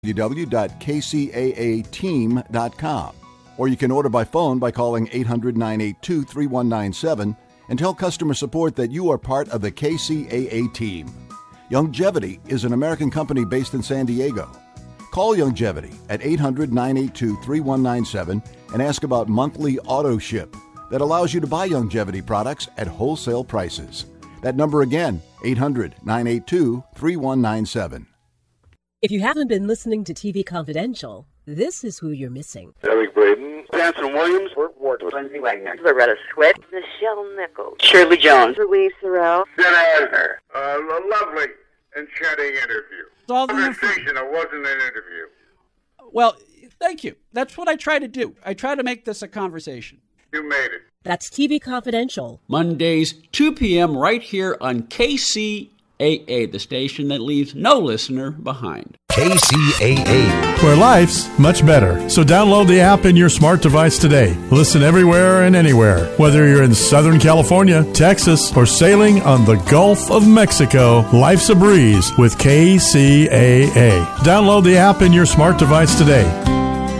www.kcaateam.com. Or you can order by phone by calling 800-982-3197 and tell customer support that you are part of the KCAA team. Youngevity is an American company based in San Diego. Call Youngevity at 800-982-3197 and ask about monthly auto ship that allows you to buy Youngevity products at wholesale prices. That number again, 800-982-3197. If you haven't been listening to TV Confidential, this is who you're missing. Eric Braden, Anson Williams, Burt Ward, Lindsay Wagner, Loretta Swit, Michelle Nichols, Shirley Jones, Louise Sorrell, Jen Asner. A lovely, enchanting interview. Conversation, it wasn't an interview. Well, thank you. That's what I try to do. I try to make this a conversation. You made it. That's TV Confidential. Mondays, 2 p.m. right here on KCAA, the station that leaves no listener behind. KCAA, where life's much better. So download the app in your smart device today. Listen everywhere and anywhere. Whether you're in Southern California, Texas, or sailing on the Gulf of Mexico, life's a breeze with KCAA. Download the app in your smart device today.